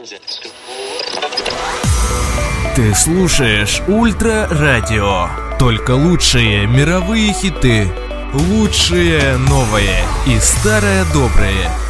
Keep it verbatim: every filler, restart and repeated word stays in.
Ты слушаешь Ультра Радио. Только лучшие мировые хиты. Лучшее новое и старое доброе.